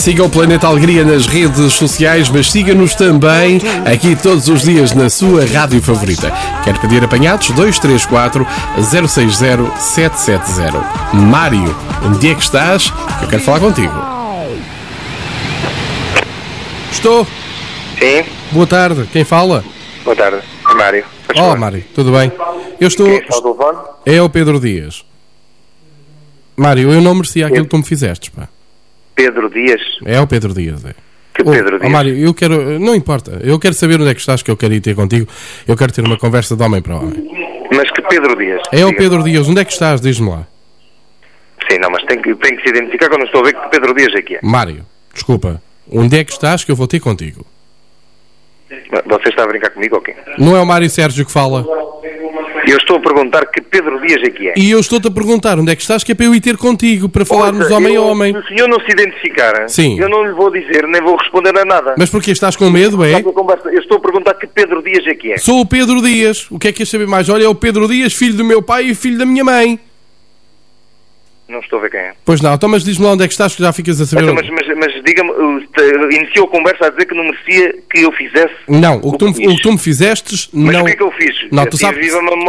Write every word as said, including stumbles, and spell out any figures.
Siga o Planeta Alegria nas redes sociais, mas siga-nos também aqui todos os dias na sua rádio favorita. Quer pedir apanhados? dois três quatro, zero seis zero, sete sete zero. Mário, onde é que estás? Eu quero falar contigo. Estou. Sim. Boa tarde. Quem fala? Boa tarde. É Mário. Olá, Mário. Tudo bem? Eu estou... Quem está ao telefone? É o Pedro Dias. Mário, eu não merecia aquilo que tu me fizeste, pá. Pedro Dias? É o Pedro Dias, é. Que Pedro oh, Dias? Oh, Mário, eu quero... Não importa. Eu quero saber onde é que estás, que eu quero ir ter contigo. Eu quero ter uma conversa de homem para homem. Mas que Pedro Dias? É o Diga. Pedro Dias. Onde é que estás? Diz-me lá. Sim, não, mas tem que, tem que se identificar quando estou a ver que Pedro Dias é que é. Mário, desculpa. Onde é que estás que eu vou ter contigo? Você está a brincar comigo ou quê? Não é o Mário Sérgio que fala? Eu estou a perguntar que Pedro Dias é que é. E eu estou-te a perguntar onde é que estás que é para eu ir ter contigo, para falarmos Ouça, homem a eu- homem. Se o senhor não se identificar, Sim. eu não lhe vou dizer, nem vou responder a nada. Mas porquê? Estás com medo, é? Sabe a conversa? Eu estou a perguntar que Pedro Dias é que é. Sou o Pedro Dias. O que é que queres saber mais? Olha, é o Pedro Dias, filho do meu pai e filho da minha mãe. Não estou a ver quem é. Pois não, então mas diz-me lá onde é que estás que já ficas a saber. Então, onde- mas, mas, mas diga-me, uh, te- iniciou a conversa a dizer que não merecia que eu fizesse. Não, o que, tu, me- fiz. o que tu me fizestes Mas não... o que é que eu fiz? Não, Eu tu tive sabes- viva memória.